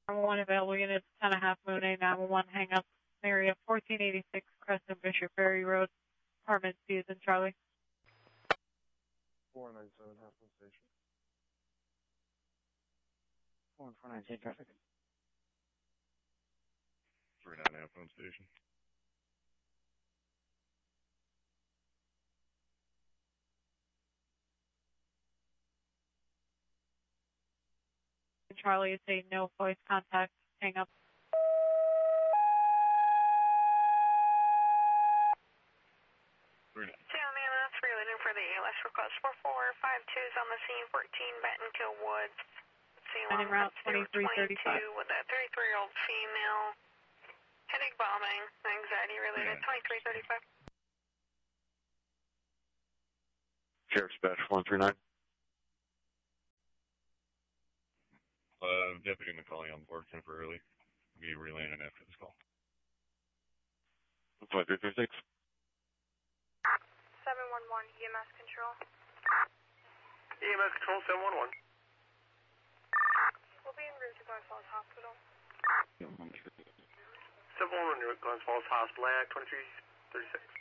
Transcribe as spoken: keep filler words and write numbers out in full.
nine one one available units, ten and a half Moon A, nine one one, hang up, area fourteen eighty-six, Crescent Bishop Ferry Road, apartment C is in Charlie. four nine seven, half moon station. four four nine seven traffic. three nine, half moon station. Charlie is a no voice contact, hang up. three nine. Santa relating for the A L S request four four five two is on the scene, fourteen Battenkill Woods. Finding route twenty-three thirty-five. With a thirty-three-year-old female, headache, bombing, anxiety related, twenty-three thirty-five. Sheriff's Dispatch one three nine. Uh, Deputy McCauley on board temporarily. Be relaying after this call. five three three six. seven one one, E M S control. E M S control, seven one one. We'll be en route to Glens Falls Hospital. seven one one, Glens Falls Hospital, twenty-three thirty-six.